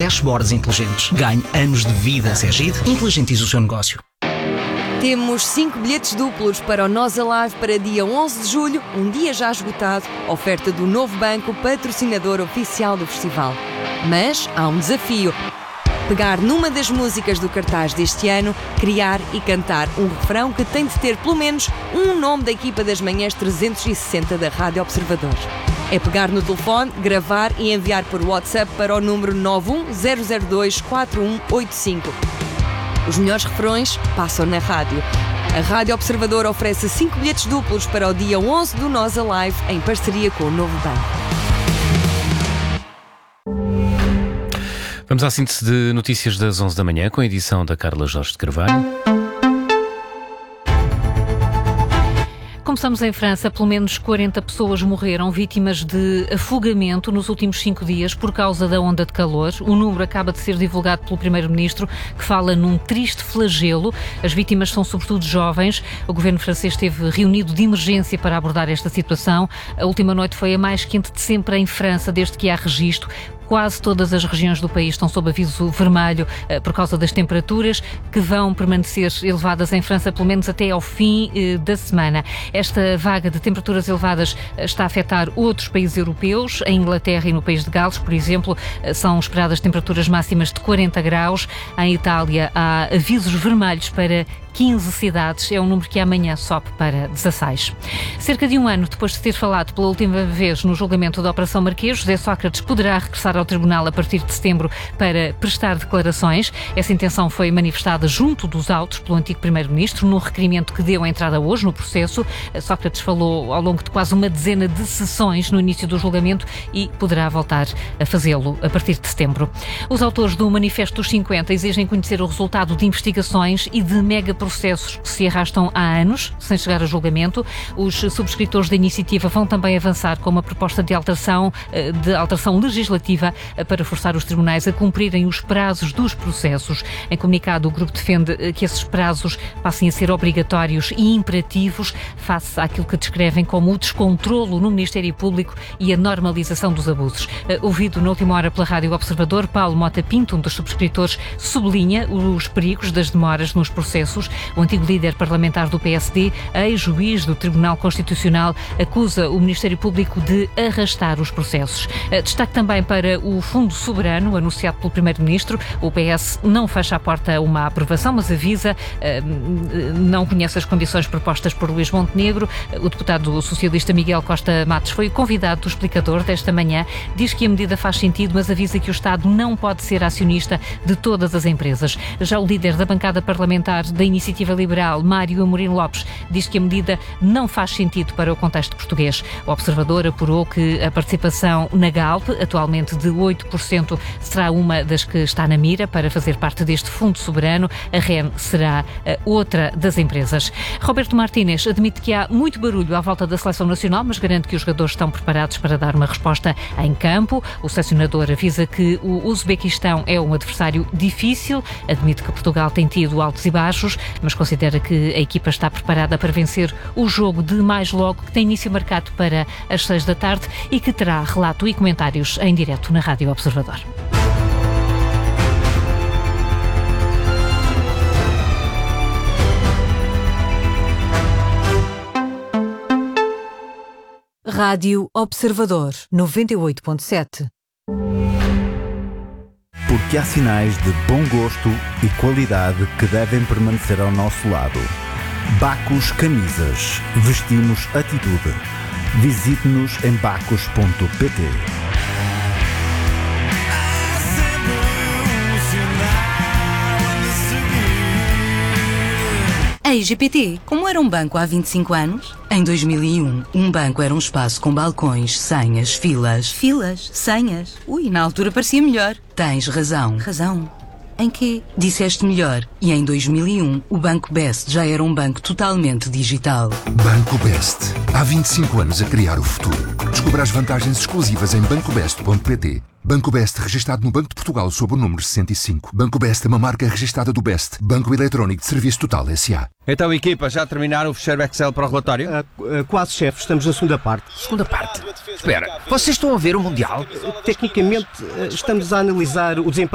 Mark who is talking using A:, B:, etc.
A: dashboards inteligentes. Ganhe anos de vida. Segid, inteligentize o seu negócio.
B: Temos 5 bilhetes duplos para o Nós Alive para dia 11 de julho, um dia já esgotado, oferta do Novo Banco, patrocinador oficial do festival. Mas há um desafio. Pegar numa das músicas do cartaz deste ano, criar e cantar um refrão que tem de ter pelo menos um nome da equipa das manhãs 360 da Rádio Observador. É pegar no telefone, gravar e enviar por WhatsApp para o número 910024185. Os melhores refrões passam na rádio. A Rádio Observador oferece 5 bilhetes duplos para o dia 11 do Nós Alive, em parceria com o Novo Banco.
C: Vamos à síntese de notícias das 11 da manhã, com a edição da Carla Jorge de Carvalho.
D: Começamos em França. Pelo menos 40 pessoas morreram vítimas de afogamento nos últimos 5 dias por causa da onda de calor. O número acaba de ser divulgado pelo Primeiro-Ministro, que fala num triste flagelo. As vítimas são sobretudo jovens. O governo francês esteve reunido de emergência para abordar esta situação. A última noite foi a mais quente de sempre em França, desde que há registro. Quase todas as regiões do país estão sob aviso vermelho por causa das temperaturas que vão permanecer elevadas em França pelo menos até ao fim da semana. Esta vaga de temperaturas elevadas está a afetar outros países europeus. Em Inglaterra e no país de Gales, por exemplo, são esperadas temperaturas máximas de 40 graus. Em Itália há avisos vermelhos para 15 cidades, é um número que amanhã sobe para 16. Cerca de um ano depois de ter falado pela última vez no julgamento da Operação Marquês, José Sócrates poderá regressar ao tribunal a partir de setembro para prestar declarações. Essa intenção foi manifestada junto dos autos pelo antigo Primeiro-Ministro no requerimento que deu a entrada hoje no processo. Sócrates falou ao longo de quase uma dezena de sessões no início do julgamento e poderá voltar a fazê-lo a partir de setembro. Os autores do Manifesto dos 50 exigem conhecer o resultado de investigações e de megaprocessos que se arrastam há anos, sem chegar a julgamento. Os subscritores da iniciativa vão também avançar com uma proposta de alteração legislativa para forçar os tribunais a cumprirem os prazos dos processos. Em comunicado, o grupo defende que esses prazos passem a ser obrigatórios e imperativos face àquilo que descrevem como o descontrolo no Ministério Público e a normalização dos abusos. Ouvido na última hora pela Rádio Observador, Paulo Mota Pinto, um dos subscritores, sublinha os perigos das demoras nos processos. O antigo líder parlamentar do PSD, ex-juiz do Tribunal Constitucional, acusa o Ministério Público de arrastar os processos. Destaque também para o Fundo Soberano, anunciado pelo Primeiro-Ministro. O PS não fecha a porta a uma aprovação, mas avisa, não conhece as condições propostas por Luís Montenegro. O deputado socialista Miguel Costa Matos foi o convidado do explicador desta manhã. Diz que a medida faz sentido, mas avisa que o Estado não pode ser acionista de todas as empresas. Já o líder da bancada parlamentar da Iniciativa Liberal, Mário Amorim Lopes, diz que a medida não faz sentido para o contexto português. O Observador apurou que a participação na Galp, atualmente de 8%, será uma das que está na mira para fazer parte deste Fundo Soberano. A REN será outra das empresas. Roberto Martínez admite que há muito barulho à volta da Seleção Nacional, mas garante que os jogadores estão preparados para dar uma resposta em campo. O selecionador avisa que o Uzbequistão é um adversário difícil, admite que Portugal tem tido altos e baixos, mas considera que a equipa está preparada para vencer o jogo de mais logo, que tem início marcado para as 6 da tarde e que terá relato e comentários em direto na Rádio Observador.
E: Rádio Observador 98.7.
F: Porque há sinais de bom gosto e qualidade que devem permanecer ao nosso lado. Bacos Camisas. Vestimos atitude. Visite-nos em bacos.pt.
G: Ei, GPT, como era um banco há 25 anos? Em 2001, um banco era um espaço com balcões, senhas, filas. Filas? Senhas? Ui, na altura parecia melhor. Tens razão. Razão? Em quê? Disseste melhor. E em 2001, o Banco Best já era um banco totalmente digital.
H: Banco Best. Há 25 anos a criar o futuro. Descubra as vantagens exclusivas em bancobest.pt. Banco Best, registado no Banco de Portugal sob o número 65. Banco Best é uma marca registada do Best, Banco Eletrónico de Serviço Total S.A.
I: Então, equipa, já terminaram o fecheiro Excel para o relatório?
J: Quase, chefe. Estamos na segunda parte.
I: Segunda parte? Espera, vocês estão a ver o Mundial?
J: Tecnicamente, estamos a analisar o desempenho